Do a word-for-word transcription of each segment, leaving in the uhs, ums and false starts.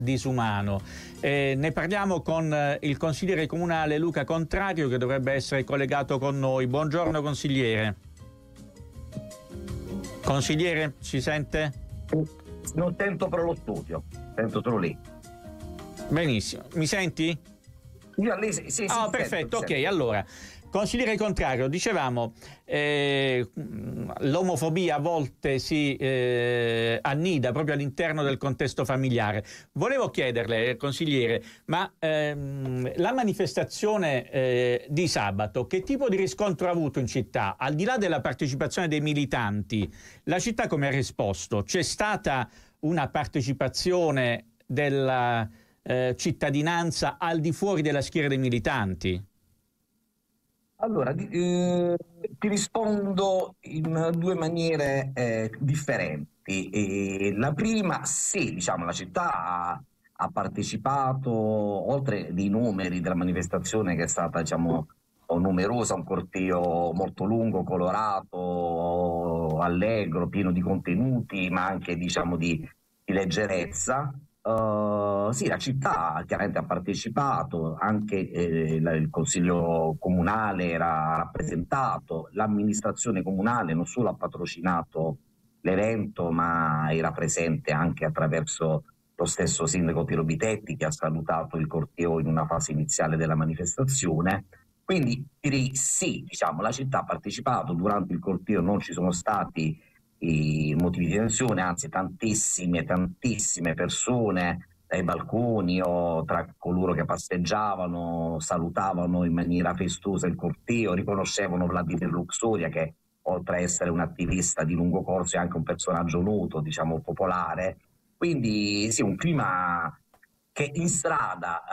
disumano. Eh, ne parliamo con eh, il consigliere comunale Luca Contrario, che dovrebbe essere collegato con noi. Buongiorno consigliere. Consigliere, ci sente? Non sento però lo studio, sento solo lì. Benissimo, mi senti? Io lì sì, sì, Ah, sì, perfetto, sento, ok, sento. allora. Consigliere Contrario, dicevamo, eh, l'omofobia a volte si eh, annida proprio all'interno del contesto familiare. Volevo chiederle, consigliere, ma ehm, la manifestazione eh, di sabato, che tipo di riscontro ha avuto in città? Al di là della partecipazione dei militanti, la città come ha risposto? C'è stata una partecipazione della eh, cittadinanza al di fuori della schiera dei militanti? Allora, di- eh, ti rispondo in due maniere eh, differenti. E la prima, sì, diciamo, la città ha, ha partecipato, oltre dei numeri della manifestazione che è stata, diciamo, numerosa, un corteo molto lungo, colorato, allegro, pieno di contenuti, ma anche, diciamo, di, di leggerezza. Uh, sì, la città chiaramente ha partecipato, anche eh, la- il consiglio comunale era rappresentato, l'amministrazione comunale non solo ha patrocinato l'evento, ma era presente anche attraverso lo stesso sindaco Piero Bitetti, che ha salutato il corteo in una fase iniziale della manifestazione. Quindi direi sì, diciamo, la città ha partecipato, durante il corteo non ci sono stati i motivi di tensione, anzi tantissime, tantissime persone dai balconi o tra coloro che passeggiavano salutavano in maniera festosa il corteo, riconoscevano Vladimir Luxuria, che oltre a essere un attivista di lungo corso è anche un personaggio noto, diciamo popolare. Quindi sì, un clima che in strada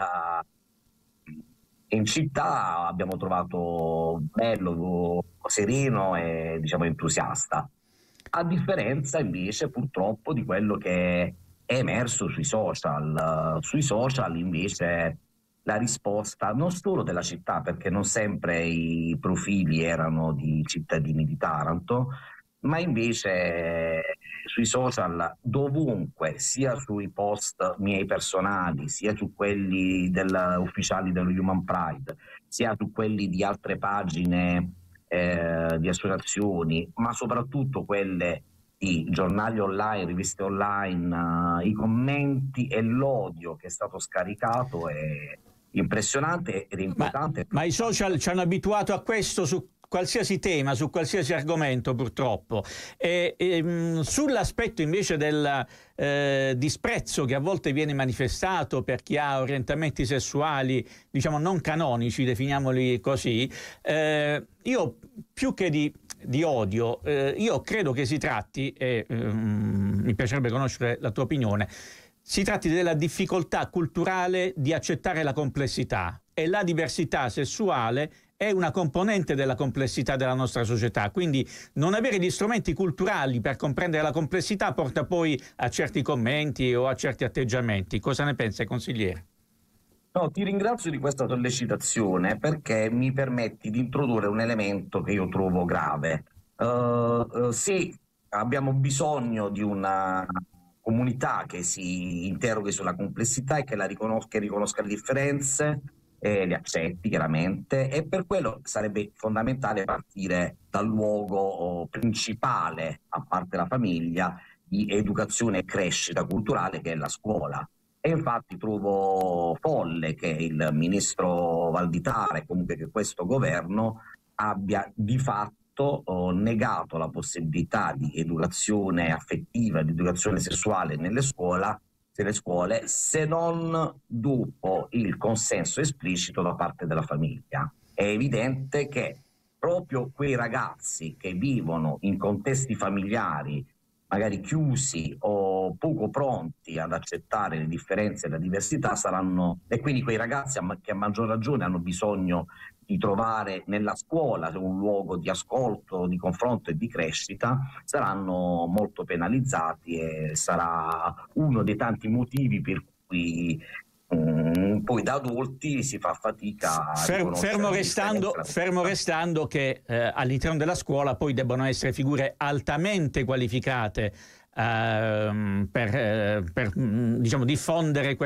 e in città abbiamo trovato bello, sereno e, diciamo, entusiasta. A differenza invece purtroppo di quello che è emerso sui social. Sui social invece la risposta non solo della città, perché non sempre i profili erano di cittadini di Taranto, ma invece sui social dovunque, sia sui post miei personali, sia su quelli del, ufficiali dello Human Pride, sia su quelli di altre pagine eh, di associazioni, ma soprattutto quelle di giornali online, riviste online, uh, i commenti e l'odio che è stato scaricato è impressionante ed Ma, inquietante. ma i social ci hanno abituato a questo su qualsiasi tema, su qualsiasi argomento, purtroppo. E, e, sull'aspetto invece del eh, disprezzo che a volte viene manifestato per chi ha orientamenti sessuali, diciamo, non canonici, definiamoli così, eh, io più che di di odio, eh, io credo che si tratti, e ehm, mi piacerebbe conoscere la tua opinione, si tratti della difficoltà culturale di accettare la complessità, e la diversità sessuale è una componente della complessità della nostra società, quindi non avere gli strumenti culturali per comprendere la complessità porta poi a certi commenti o a certi atteggiamenti. Cosa ne pensa, consigliere? No, ti ringrazio di questa sollecitazione perché mi permetti di introdurre un elemento che io trovo grave. Uh, uh, se abbiamo bisogno di una comunità che si interroghi sulla complessità e che, la riconosca, che riconosca le differenze e le accetti chiaramente, e per quello sarebbe fondamentale partire dal luogo principale, a parte la famiglia, di educazione e crescita culturale, che è la scuola. E infatti trovo folle che il ministro Valditara e comunque che questo governo abbia di fatto oh, negato la possibilità di educazione affettiva, di educazione sessuale nelle scuole, nelle scuole, se non dopo il consenso esplicito da parte della famiglia. È evidente che proprio quei ragazzi che vivono in contesti familiari magari chiusi o poco pronti ad accettare le differenze e la diversità saranno, e quindi quei ragazzi che a maggior ragione hanno bisogno di trovare nella scuola un luogo di ascolto, di confronto e di crescita, saranno molto penalizzati, e sarà uno dei tanti motivi per cui Mm, poi da adulti si fa fatica a Fermo, fermo, restando, fermo restando che eh, all'interno della scuola poi debbono essere figure altamente qualificate eh, per, eh, per diciamo, diffondere